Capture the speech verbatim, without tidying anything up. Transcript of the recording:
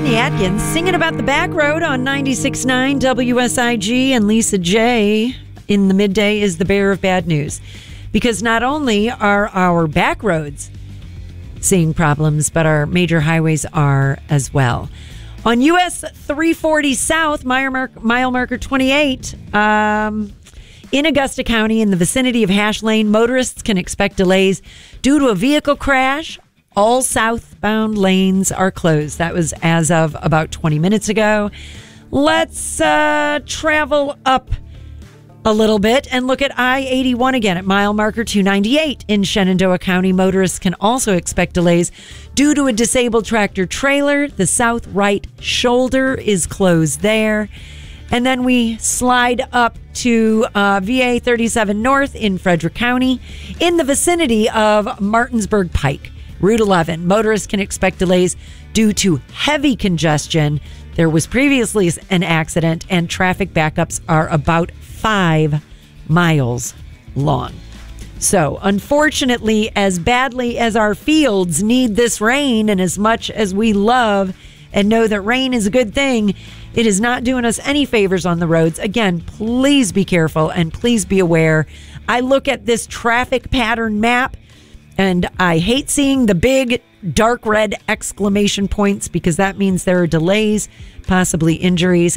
Rodney Atkins singing about the back road on ninety-six point nine W S I G, and Lisa J in the midday is the bearer of bad news. Because not only are our back roads seeing problems, but our major highways are as well. On U S three forty South, mile marker, mile marker twenty-eight, um, in Augusta County, in the vicinity of Hash Lane, motorists can expect delays due to a vehicle crash. All southbound lanes are closed. That was as of about twenty minutes ago. Let's uh, travel up a little bit and look at I eighty-one again at mile marker two ninety-eight in Shenandoah County. Motorists can also expect delays due to a disabled tractor trailer. The south right shoulder is closed there. And then we slide up to uh, V A thirty-seven North in Frederick County in the vicinity of Martinsburg Pike. Route eleven. Motorists can expect delays due to heavy congestion. There was previously an accident, and traffic backups are about five miles long. So, unfortunately, as badly as our fields need this rain, and as much as we love and know that rain is a good thing, it is not doing us any favors on the roads. Again, please be careful and please be aware. I look at this traffic pattern map, and I hate seeing the big dark red exclamation points, because that means there are delays, possibly injuries.